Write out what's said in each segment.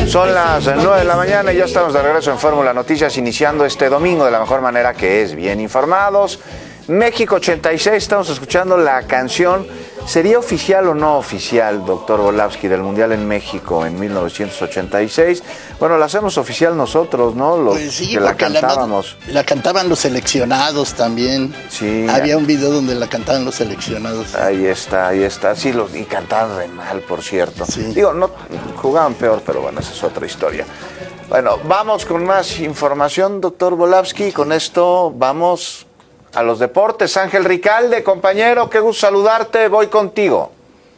Son las 9 de la mañana y ya estamos de regreso en Fórmula Noticias, iniciando este domingo de la mejor manera, que es bien informados. México 86, estamos escuchando la canción. ¿Sería oficial o no oficial, doctor Volapsky, del Mundial en México en 1986? Bueno, la hacemos oficial nosotros, ¿no? Los pues sí, que la cantábamos. La cantaban los seleccionados también. Sí. Había un video donde la cantaban los seleccionados. Ahí está. Sí, y cantaban re mal, por cierto. Sí. Digo, no jugaban peor, pero bueno, esa es otra historia. Bueno, vamos con más información, doctor Volapsky. Con esto vamos a los deportes. Ángel Ricalde, compañero, qué gusto saludarte, voy contigo.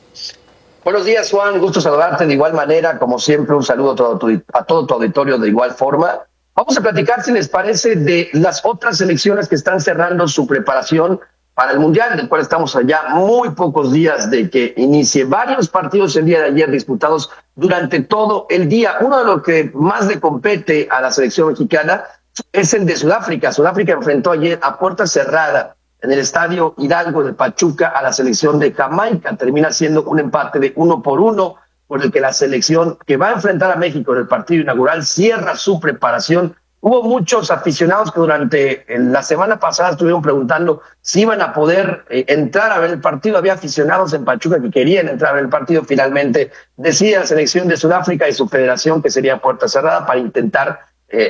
Buenos días, Juan, gusto saludarte de igual manera, como siempre, un saludo a todo tu auditorio de igual forma. Vamos a platicar, si les parece, de las otras selecciones que están cerrando su preparación para el Mundial, del cual estamos allá muy pocos días de que inicie. Varios partidos el día de ayer disputados durante todo el día. Uno de los que más le compete a la selección mexicana es el de Sudáfrica. Sudáfrica enfrentó ayer a puerta cerrada en el Estadio Hidalgo de Pachuca a la selección de Jamaica. Termina siendo un empate de 1-1, por el que la selección que va a enfrentar a México en el partido inaugural cierra su preparación. Hubo muchos aficionados que durante la semana pasada estuvieron preguntando si iban a poder entrar a ver el partido. Había aficionados en Pachuca que querían entrar a ver el partido. Finalmente decide la selección de Sudáfrica y su federación que sería puerta cerrada para intentar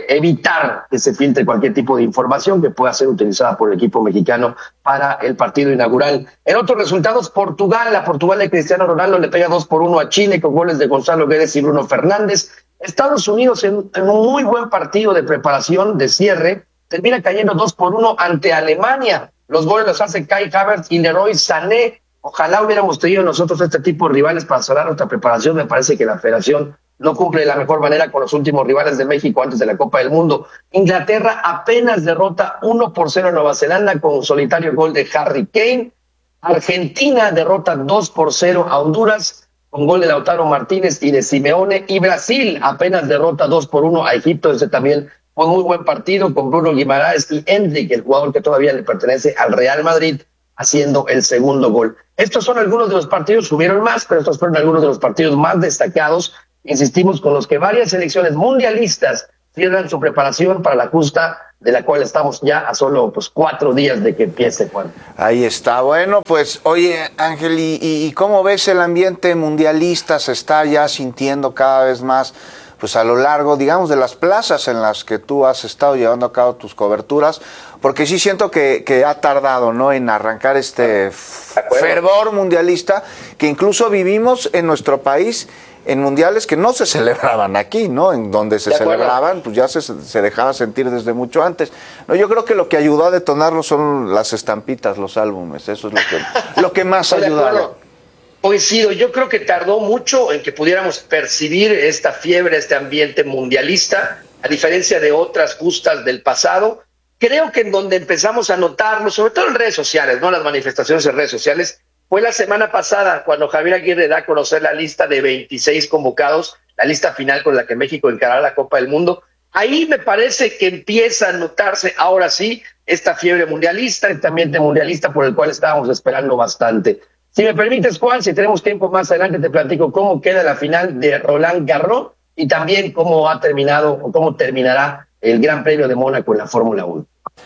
evitar que se filtre cualquier tipo de información que pueda ser utilizada por el equipo mexicano para el partido inaugural. En otros resultados, la Portugal de Cristiano Ronaldo le pega 2-1 a Chile con goles de Gonzalo Guedes y Bruno Fernández. Estados Unidos en un muy buen partido de preparación, de cierre, termina cayendo 2-1 ante Alemania. Los goles los hace Kai Havertz y Leroy Sané. Ojalá hubiéramos tenido nosotros este tipo de rivales para cerrar nuestra preparación. Me parece que la federación no cumple de la mejor manera con los últimos rivales de México antes de la Copa del Mundo. Inglaterra apenas derrota 1-0 a Nueva Zelanda con un solitario gol de Harry Kane. Argentina derrota 2-0 a Honduras con gol de Lautaro Martínez y de Simeone. Y Brasil apenas derrota 2-1 a Egipto. Ese también fue un muy buen partido con Bruno Guimaraes y Endrick, el jugador que todavía le pertenece al Real Madrid, haciendo el segundo gol. Estos son algunos de los partidos, hubieron más, pero estos fueron algunos de los partidos más destacados, insistimos, con los que varias selecciones mundialistas cierran su preparación para la justa, de la cual estamos ya a solo 4 días de que empiece, Juan. Ahí está. Bueno, pues, oye, Ángel, ¿y cómo ves el ambiente mundialista? Se está ya sintiendo cada vez más, pues, a lo largo, digamos, de las plazas en las que tú has estado llevando a cabo tus coberturas, porque sí siento que ha tardado, ¿no?, en arrancar este fervor mundialista que incluso vivimos en nuestro país en mundiales que no se celebraban aquí, ¿no? En donde se celebraban, pues ya se dejaba sentir desde mucho antes. No, yo creo que lo que ayudó a detonarlo son las estampitas, los álbumes. Eso es lo que más ha ayudado. Coincido, yo creo que tardó mucho en que pudiéramos percibir esta fiebre, este ambiente mundialista, a diferencia de otras justas del pasado. Creo que en donde empezamos a notarlo, sobre todo en redes sociales, ¿no? Las manifestaciones en redes sociales, fue la semana pasada cuando Javier Aguirre da a conocer la lista de 26 convocados, la lista final con la que México encarará la Copa del Mundo. Ahí me parece que empieza a notarse ahora sí esta fiebre mundialista, este ambiente mundialista por el cual estábamos esperando bastante. Si me permites, Juan, si tenemos tiempo más adelante te platico cómo queda la final de Roland Garros y también cómo ha terminado o cómo terminará el Gran Premio de Mónaco en la Fórmula 1.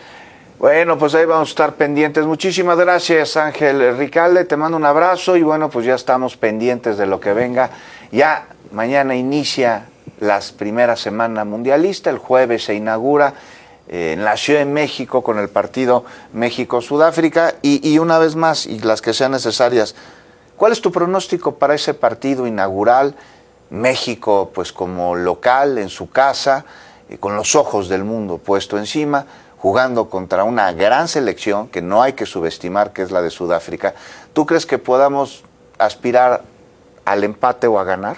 Bueno, pues ahí vamos a estar pendientes. Muchísimas gracias, Ángel Ricalde. Te mando un abrazo y bueno, pues ya estamos pendientes de lo que venga. Ya mañana inicia la primera semana mundialista. El jueves se inaugura en la Ciudad de México con el partido México-Sudáfrica. Y una vez más, y las que sean necesarias, ¿cuál es tu pronóstico para ese partido inaugural? México, pues como local, en su casa, con los ojos del mundo puesto encima, jugando contra una gran selección que no hay que subestimar, que es la de Sudáfrica. ¿Tú crees que podamos aspirar al empate o a ganar?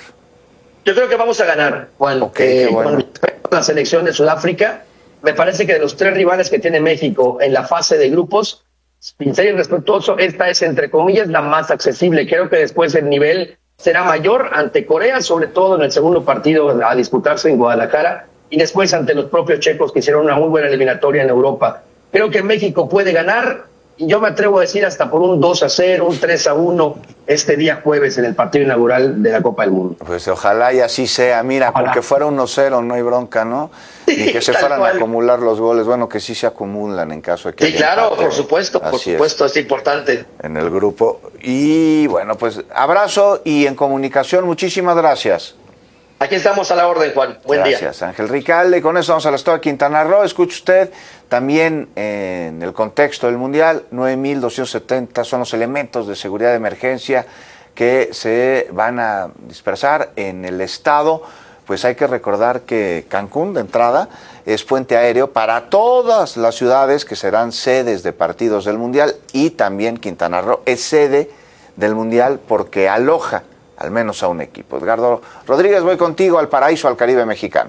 Yo creo que vamos a ganar, Juan. Okay, bueno. Con respecto a la selección de Sudáfrica, me parece que de los 3 rivales que tiene México en la fase de grupos, sincero y respetuoso, esta es, entre comillas, la más accesible. Creo que después el nivel será mayor ante Corea, sobre todo en el segundo partido a disputarse en Guadalajara, y después ante los propios checos que hicieron una muy buena eliminatoria en Europa. Creo que México puede ganar y yo me atrevo a decir hasta por un 2-0, un 3-1 este día jueves en el partido inaugural de la Copa del Mundo. Pues ojalá y así sea, mira, Ojalá. porque fuera 1-0 no hay bronca, ¿no? Ni que se Tal fueran cual. a acumular los goles, bueno, que sí se acumulan en caso de que Sí, haya claro, empate. por supuesto, Así es importante. en el grupo. Y bueno, pues abrazo y en comunicación, muchísimas gracias. Aquí estamos a la orden, Juan. Buen día. Gracias, Ángel Ricalde. Con eso vamos al estado de Quintana Roo. Escuche usted, también en el contexto del Mundial, 9.270 son los elementos de seguridad de emergencia que se van a dispersar en el estado. Pues hay que recordar que Cancún, de entrada, es puente aéreo para todas las ciudades que serán sedes de partidos del Mundial, y también Quintana Roo es sede del Mundial porque aloja al menos a un equipo. Edgardo Rodríguez, voy contigo al paraíso, al Caribe mexicano.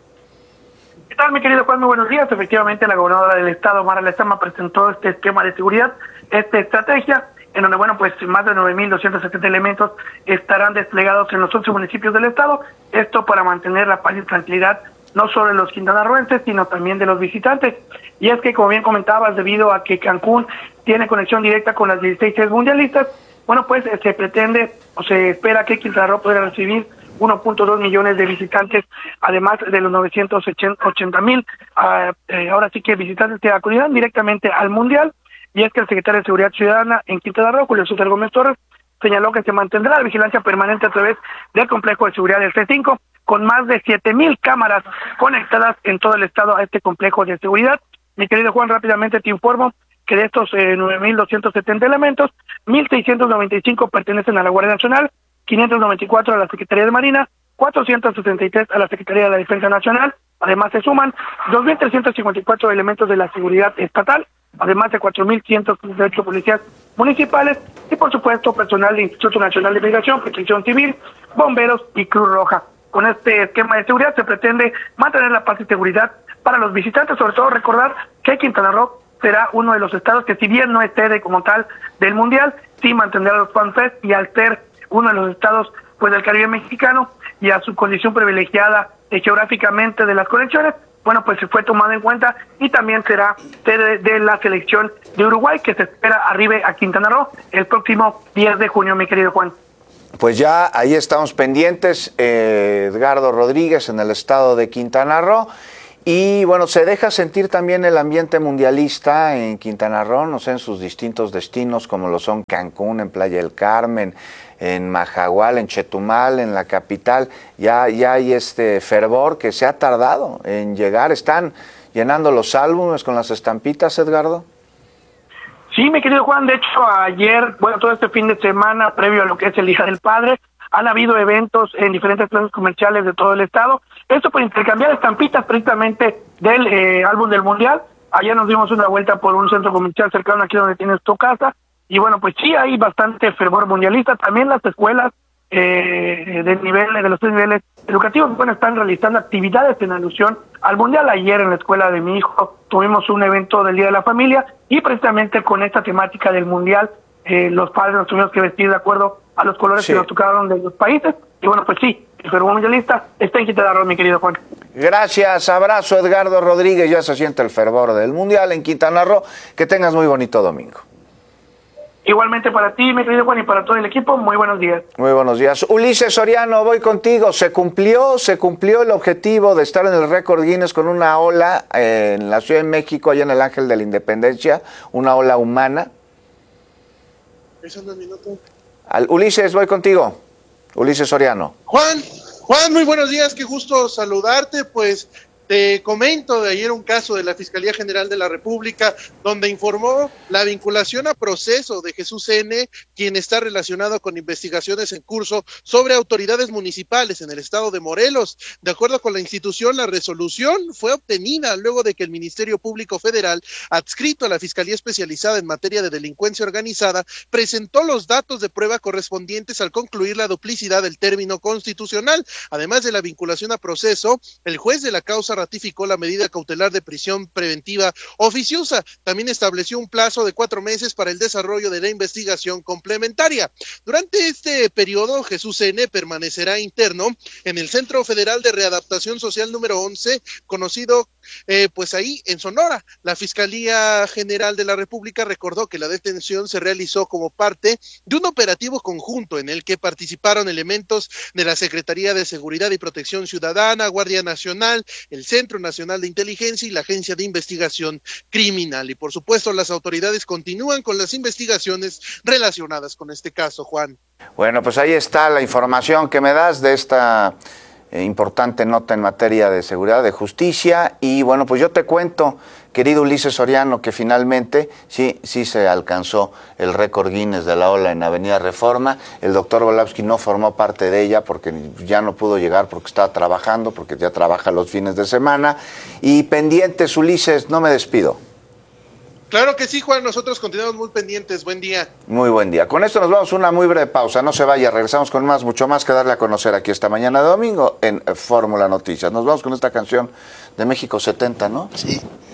¿Qué tal, mi querido Juan? Muy buenos días. Efectivamente, la gobernadora del estado, Mara Lezama, presentó este esquema de seguridad, esta estrategia, en donde, bueno, pues más de 9.270 elementos estarán desplegados en los 11 municipios del estado, esto para mantener la paz y tranquilidad no solo de los quintanarroenses, sino también de los visitantes. Y es que, como bien comentabas, debido a que Cancún tiene conexión directa con las 16 sedes mundialistas, bueno, pues se pretende o se espera que Quintana Roo pueda recibir 1.2 millones de visitantes, además de los 980,000, ahora sí que visitantes que acudirán directamente al Mundial. Y es que el secretario de Seguridad Ciudadana en Quintana Roo, Julio César Gómez Torres, señaló que se mantendrá la vigilancia permanente a través del complejo de seguridad del C5, con más de 7,000 cámaras conectadas en todo el estado a este complejo de seguridad. Mi querido Juan, rápidamente te informo que de estos 9.270 elementos, 1.695 pertenecen a la Guardia Nacional, 594 a la Secretaría de Marina, 463 a la Secretaría de la Defensa Nacional. Además se suman 2.354 elementos de la seguridad estatal, además de 4.138 policías municipales y, por supuesto, personal del Instituto Nacional de Migración, Protección Civil, bomberos y Cruz Roja. Con este esquema de seguridad se pretende mantener la paz y seguridad para los visitantes, sobre todo recordar que Quintana Roo será uno de los estados que, si bien no es sede como tal del Mundial, sí mantendrá los Fan Fest, y al ser uno de los estados pues del Caribe mexicano y a su condición privilegiada geográficamente de las conexiones, bueno, pues se fue tomado en cuenta, y también será sede de la selección de Uruguay, que se espera arribe a Quintana Roo el próximo 10 de junio, mi querido Juan. Pues ya ahí estamos pendientes, Edgardo Rodríguez, en el estado de Quintana Roo. Y bueno, se deja sentir también el ambiente mundialista en Quintana Roo, no sé, en sus distintos destinos, como lo son Cancún, en Playa del Carmen, en Majahual, en Chetumal, en la capital. Ya hay este fervor que se ha tardado en llegar. ¿Están llenando los álbumes con las estampitas, Edgardo? Sí, mi querido Juan, de hecho ayer, bueno, todo este fin de semana, previo a lo que es el Día del Padre, han habido eventos en diferentes plazas comerciales de todo el estado, esto por intercambiar estampitas precisamente del álbum del Mundial. Ayer nos dimos una vuelta por un centro comercial cercano aquí donde tienes tu casa, y bueno, pues sí hay bastante fervor mundialista. También las escuelas de los 3 niveles educativos, bueno, están realizando actividades en alusión al Mundial. Ayer en la escuela de mi hijo tuvimos un evento del Día de la Familia, y precisamente con esta temática del Mundial, los padres nos tuvimos que vestir de acuerdo a los colores que nos tocaron de los países. Y bueno, pues sí, el fervor mundialista está en Quintana Roo, mi querido Juan. Gracias, abrazo, Edgardo Rodríguez. Ya se siente el fervor del Mundial en Quintana Roo. Que tengas muy bonito domingo. Igualmente para ti, mi querido Juan, y para todo el equipo, muy buenos días. Muy buenos días. Ulises Soriano, voy contigo. ¿Se cumplió el objetivo de estar en el récord Guinness con una ola en la Ciudad de México, allá en el Ángel de la Independencia, una ola humana? Ulises, voy contigo. Ulises Soriano. Juan, muy buenos días, qué gusto saludarte. Pues te comento de ayer un caso de la Fiscalía General de la República donde informó la vinculación a proceso de Jesús N., quien está relacionado con investigaciones en curso sobre autoridades municipales en el estado de Morelos. De acuerdo con la institución, la resolución fue obtenida luego de que el Ministerio Público Federal, adscrito a la Fiscalía Especializada en Materia de Delincuencia Organizada, presentó los datos de prueba correspondientes al concluir la duplicidad del término constitucional. Además de la vinculación a proceso, el juez de la causa ratificó la medida cautelar de prisión preventiva oficiosa. También estableció un plazo de 4 meses para el desarrollo de la investigación complementaria. Durante este periodo, Jesús N. permanecerá interno en el Centro Federal de Readaptación Social número 11, conocido pues ahí en Sonora. La Fiscalía General de la República recordó que la detención se realizó como parte de un operativo conjunto en el que participaron elementos de la Secretaría de Seguridad y Protección Ciudadana, Guardia Nacional, el Centro Nacional de Inteligencia y la Agencia de Investigación Criminal. Y por supuesto, las autoridades continúan con las investigaciones relacionadas con este caso, Juan. Bueno, pues ahí está la información que me das de esta importante nota en materia de seguridad, de justicia. Y bueno, pues yo te cuento, querido Ulises Soriano, que finalmente sí se alcanzó el récord Guinness de la ola en Avenida Reforma. El doctor Volapsky no formó parte de ella porque ya no pudo llegar porque estaba trabajando, porque ya trabaja los fines de semana. Y pendientes, Ulises, no me despido. Claro que sí, Juan, nosotros continuamos muy pendientes. Buen día. Muy buen día. Con esto nos vamos a una muy breve pausa. No se vaya, regresamos con mucho más que darle a conocer aquí esta mañana de domingo en Fórmula Noticias. Nos vamos con esta canción de México 70, ¿no? Sí.